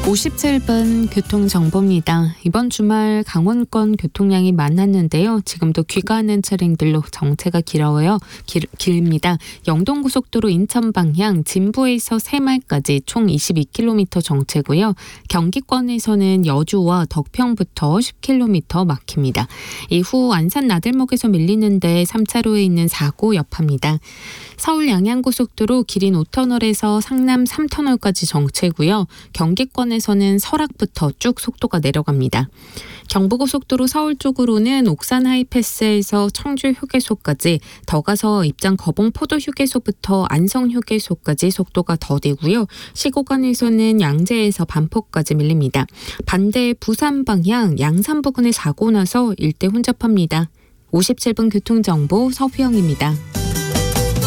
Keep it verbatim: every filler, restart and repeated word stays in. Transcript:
오십칠 분 교통정보입니다. 이번 주말 강원권 교통량이 많았는데요. 지금도 귀가하는 차량들로 정체가 길어요. 길, 길입니다. 영동고속도로 인천 방향 진부에서 새말까지 총 이십이 킬로미터 정체고요. 경기권에서는 여주와 덕평부터 십 킬로미터 막힙니다. 이후 안산 나들목에서 밀리는데 삼 차로에 있는 사고 여파입니다. 서울 양양고속도로 기린 오 터널에서 상남 삼 터널까지 정체고요. 경기권에서는 설악부터 쭉 속도가 내려갑니다. 경부고속도로 서울 쪽으로는 옥산 하이패스에서 청주 휴게소까지, 더 가서 입장 거봉 포도 휴게소부터 안성 휴게소까지 속도가 더디고요. 시고간에서는 양재에서 반포까지 밀립니다. 반대 부산 방향 양산 부근에 사고 나서 일대 혼잡합니다. 오십칠 분 교통정보 서휘영입니다.